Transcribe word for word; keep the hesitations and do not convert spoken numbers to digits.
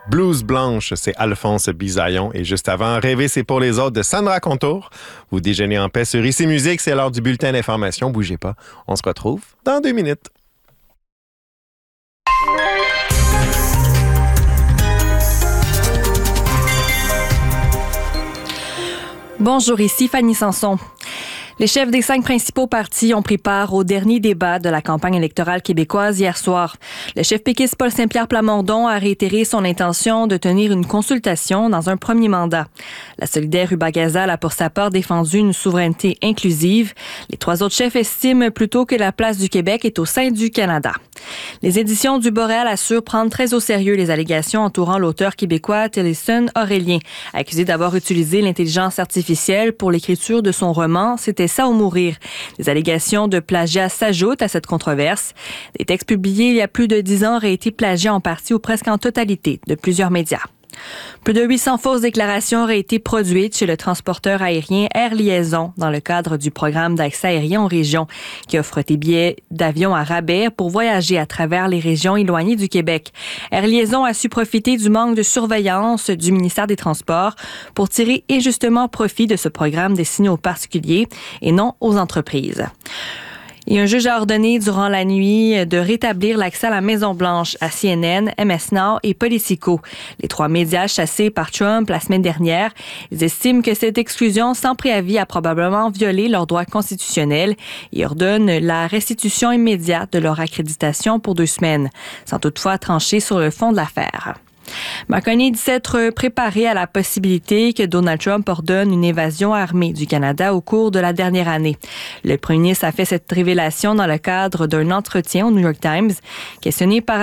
Blues Blanche, c'est Alphonse Bisaillon. Et juste avant, Rêver, c'est pour les autres de Sandra Contour. Vous déjeunez en paix sur Ici Musique, c'est l'heure du bulletin d'information. Bougez pas, on se retrouve dans deux minutes. Bonjour, ici Fanny Sanson. Les chefs des cinq principaux partis ont pris part au dernier débat de la campagne électorale québécoise hier soir. Le chef péquiste Paul Saint-Pierre Plamondon a réitéré son intention de tenir une consultation dans un premier mandat. La solidaire Ruba Gazal a pour sa part défendu une souveraineté inclusive. Les trois autres chefs estiment plutôt que la place du Québec est au sein du Canada. Les éditions du Boréal assurent prendre très au sérieux les allégations entourant l'auteur québécois Tillotson Aurélien, accusé d'avoir utilisé l'intelligence artificielle pour l'écriture de son roman « C'était ça ou mourir ». Les allégations de plagiat s'ajoutent à cette controverse. Des textes publiés il y a plus de dix ans auraient été plagiés en partie ou presque en totalité de plusieurs médias. Plus de huit cents fausses déclarations auraient été produites chez le transporteur aérien Air Liaison dans le cadre du programme d'accès aérien aux régions qui offre des billets d'avion à rabais pour voyager à travers les régions éloignées du Québec. Air Liaison a su profiter du manque de surveillance du ministère des Transports pour tirer injustement profit de ce programme destiné aux particuliers et non aux entreprises. Et un juge a ordonné durant la nuit de rétablir l'accès à la Maison-Blanche à C N N, M S Now et Politico. Les trois médias chassés par Trump la semaine dernière, ils estiment que cette exclusion sans préavis a probablement violé leurs droits constitutionnels et ordonnent la restitution immédiate de leur accréditation pour deux semaines, sans toutefois trancher sur le fond de l'affaire. Marconi dit s'être préparé à la possibilité que Donald Trump ordonne une évasion armée du Canada au cours de la dernière année. Le premier ministre a fait cette révélation dans le cadre d'un entretien au New York Times, questionné par